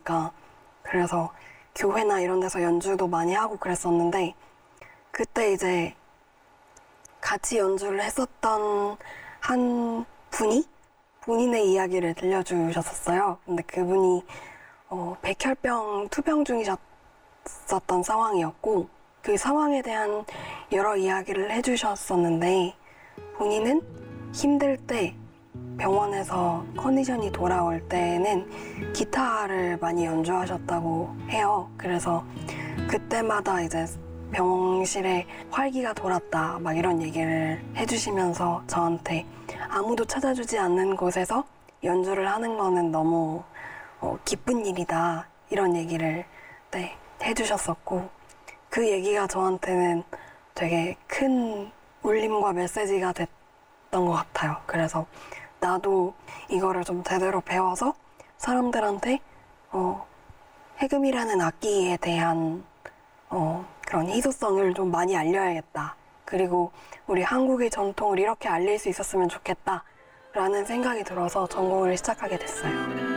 보니까. 그래서 교회나 이런 데서 연주도 많이 하고 그랬었는데, 그때 이제 같이 연주를 했었던 한 분이 본인의 이야기를 들려주셨었어요. 근데 그분이 백혈병 투병 중이셨던 상황이었고, 그 상황에 대한 여러 이야기를 해주셨었는데, 본인은 힘들 때 병원에서 컨디션이 돌아올 때는 기타를 많이 연주하셨다고 해요. 그래서 그때마다 이제 병실에 활기가 돌았다 막 이런 얘기를 해주시면서 저한테 아무도 찾아주지 않는 곳에서 연주를 하는 거는 너무 기쁜 일이다 이런 얘기를 해주셨었고, 그 얘기가 저한테는 되게 큰 울림과 메시지가 됐던 것 같아요. 그래서 나도 이거를 좀 제대로 배워서 사람들한테 해금이라는 악기에 대한 그런 희소성을 좀 많이 알려야겠다. 그리고 우리 한국의 전통을 이렇게 알릴 수 있었으면 좋겠다 라는 생각이 들어서 전공을 시작하게 됐어요.